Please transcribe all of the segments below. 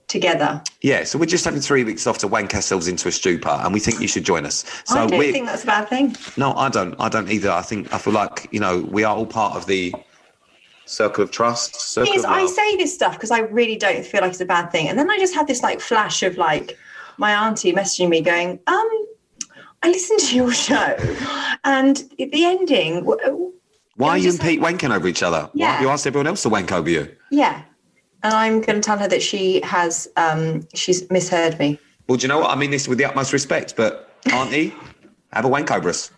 together. Yeah, so we're just having 3 weeks off to wank ourselves into a stupor, and we think you should join us. So I don't think that's a bad thing. No, I don't either. I feel like, we are all part of the circle of trust. I say this stuff because I really don't feel like it's a bad thing. And then I just had this flash of my auntie messaging me going, I listened to your show and the ending. Why are you and Pete wanking over each other? Yeah. Why have you asked everyone else to wank over you? Yeah. And I'm going to tell her that she has, she's misheard me. Well, do you know what? I mean this with the utmost respect, but auntie, have a wank over us.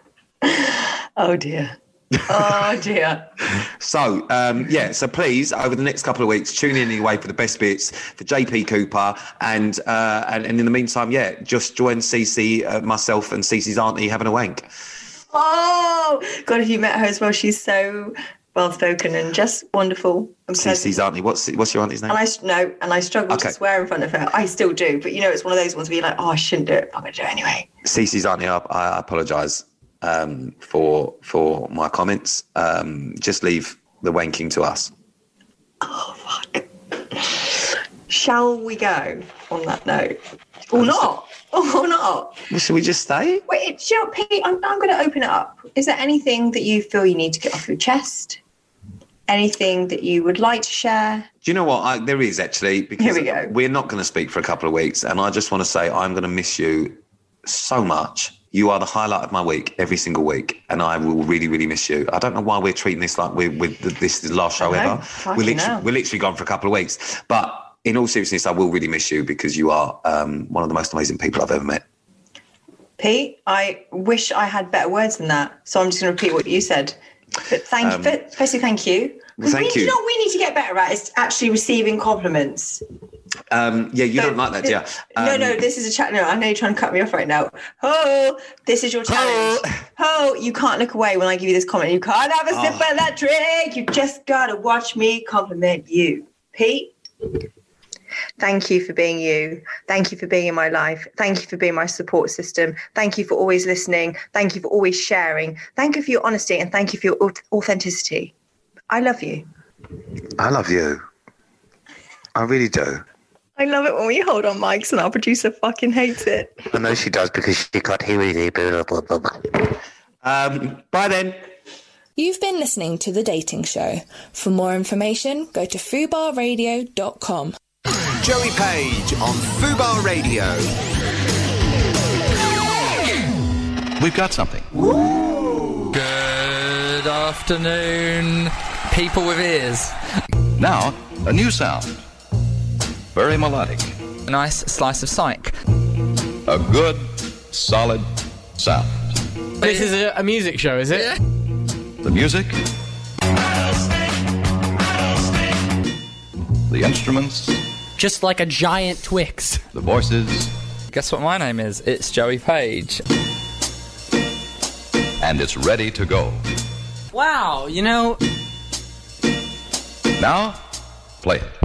Oh, dear. Oh, dear. So, so please, over the next couple of weeks, tune in anyway for the best bits for JP Cooper. And in the meantime, just join Cece, myself and Cece's auntie having a wank. Oh, God, if you met her as well, she's so well-spoken and just wonderful. Cece's auntie. What's your auntie's name? And I struggle to swear in front of her. I still do. But, it's one of those ones where you're like, oh, I shouldn't do it. I'm going to do it anyway. Cece's auntie, I apologise for my comments. Just leave the wanking to us. Oh, fuck. Shall we go on that note? Or not? Or not? Well, should we just stay? Wait, Pete, I'm going to open it up. Is there anything that you feel you need to get off your chest? Anything that you would like to share? Do you know what? There is, actually. Because here we go. We're not going to speak for a couple of weeks. And I just want to say I'm going to miss you so much. You are the highlight of my week every single week. And I will really, really miss you. I don't know why we're treating this like this is the last show ever. We're literally gone for a couple of weeks. But in all seriousness, I will really miss you because you are one of the most amazing people I've ever met. Pete, I wish I had better words than that. So I'm just going to repeat what you said. But thank you. Well, thank you. You know what we need to get better at is actually receiving compliments. Don't like that, do you? No, this is a chat. No, I know you're trying to cut me off right now. Oh, this is your challenge. Oh, you can't look away when I give you this comment. You can't have a sip of that drink. You just got to watch me compliment you. Pete, thank you for being you. Thank you for being in my life. Thank you for being my support system. Thank you for always listening. Thank you for always sharing. Thank you for your honesty and thank you for your authenticity. I love you. I love you. I really do. I love it when we hold on mics and our producer fucking hates it. I know she does because she can't hear me. Bye then. You've been listening to The Dating Show. For more information, go to fubarradio.com. Joey Page on Fubar Radio. We've got something. Woo! Good afternoon, people with ears. Now, a new sound. Very melodic. A nice slice of psych. A good, solid sound. This is a music show, is it? Yeah. The music. The instruments. Just like a giant Twix. The voices. Guess what my name is? It's Joey Page. And it's ready to go. Wow, Now, play it.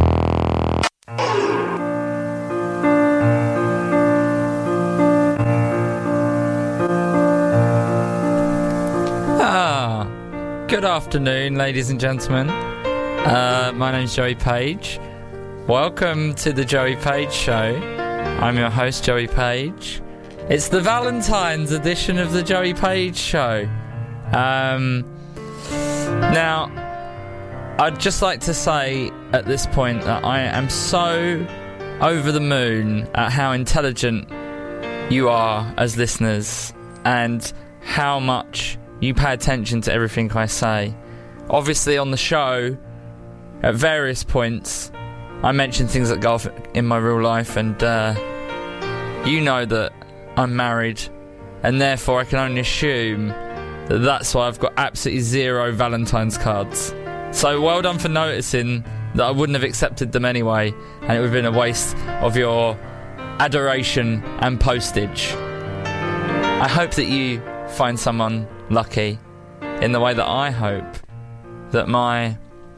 Good afternoon, ladies and gentlemen. My name's Joey Page. Welcome to the Joey Page Show. I'm your host, Joey Page. It's the Valentine's edition of the Joey Page Show. Now, I'd just like to say at this point that I am so over the moon at how intelligent you are as listeners and how much you pay attention to everything I say. Obviously, on the show, at various points, I mention things that go off in my real life, and you know that I'm married, and therefore I can only assume that that's why I've got absolutely zero Valentine's cards. So well done for noticing that I wouldn't have accepted them anyway, and it would have been a waste of your adoration and postage. I hope that you find someone lucky in the way that I hope that my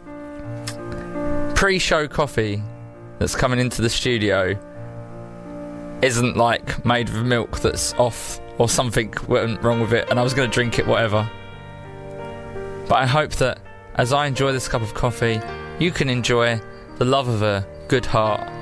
pre-show coffee that's coming into the studio isn't like made with milk that's off or something went wrong with it and I was going to drink it whatever. But I hope that as I enjoy this cup of coffee, you can enjoy the love of a good heart